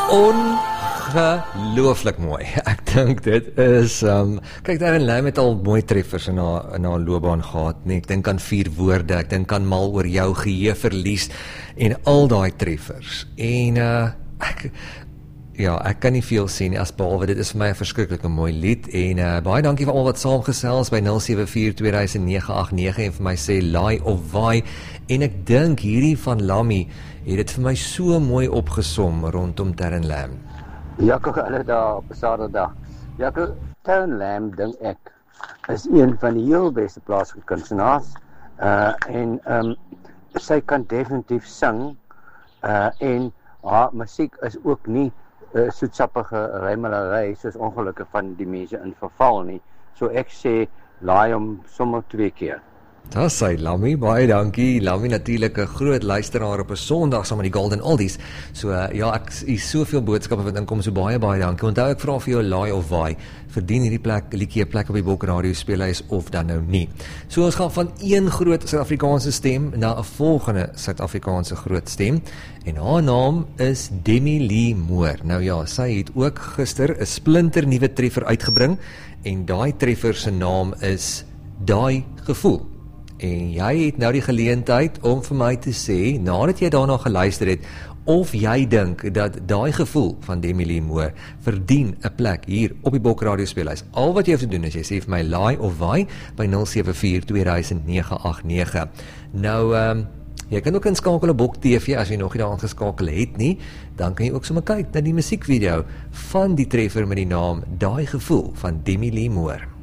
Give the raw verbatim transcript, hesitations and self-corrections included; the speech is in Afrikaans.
Ongelooflik mooi. Ek dink dit is um, kyk daar in Lam het al mooi treffers in haar in haar loopbaan gehad, nee. Ek dink aan vier woorde, ek dink aan mal oor jou geheue verlies en al daai treffers. En uh, ek ja, ek kan nie veel sê nie as behalwe dit is vir my 'n verskriklike mooi lied en uh, baie dankie vir al wat saamgesels by nul sewe vier twee nege agt nege en vir my sê laai of waai en ek dink hierdie van Lammy het dit vir my so mooi opgesom rondom Terren Lam. Jaco hulle daar op 'n Saterdag. Jaco Terren Lam dink ek is een van die heel beste plaaslike kunstenaars uh, en um, sy kan definitief sing uh, en haar musiek is ook nie uh, soetsappige rymelerij soos ongelukkig van die mense in verval nie. So ek sê laai hom sommer twee keer. Daar sê Lammy, baie dankie. Lammy natuurlik 'n groot luisteraar op 'n Sondag saam met die Golden Oldies. So uh, ja, ek is soveel boodskappe wat inkom, so baie baie dankie. Onthou ek vra vir jou laai of waai. Verdien hierdie plek liedjie 'n plek op die Bok Radio speellys of dan nou nie. So ons gaan van een groot Suid-Afrikaanse stem na 'n volgende Suid-Afrikaanse groot stem en haar naam is Demi Lee Moore. Nou ja, sy het ook gister 'n splinter nuwe treffer uitgebring en daai treffer se naam is Daai Gevoel. En jy het nou die geleentheid om vir my te sê, nadat jy daarna geluister het, of jy dink dat daai gevoel van Demi Lee Moore verdien 'n plek hier op die Bok Radio speellys. Al wat jy hoef te doen is jy sê vir my laai of waai by nul sewe vier twee nege agt nege. Nou, um, jy kan ook inskakel op Bok T V as jy nog nie daar aangeskakel het nie, dan kan jy ook sommer kyk na die musiekvideo van die treffer met die naam Daai Gevoel van Demi Lee Moore.